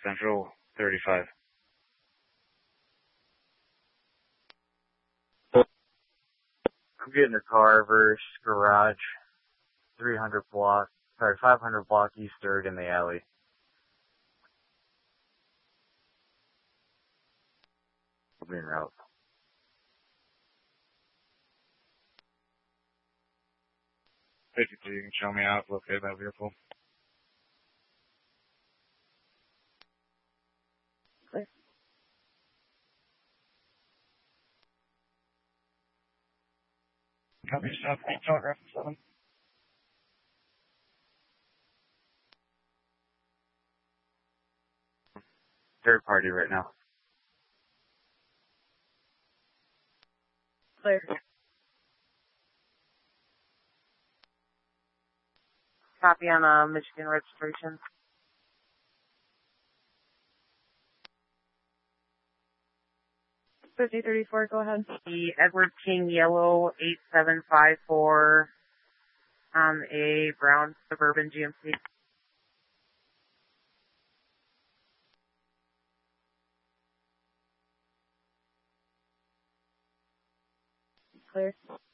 Central 35. I'm getting a car versus garage, 500 block East 3rd in the alley. I'll be en route. 52, you can show me out, located by vehicle. Clear. Copy, stop, telegraph 7. Third party right now. Clear. Copy on Michigan registration. $5034, go ahead. The Edward King Yellow 8754 on a brown Suburban GMC. Clear.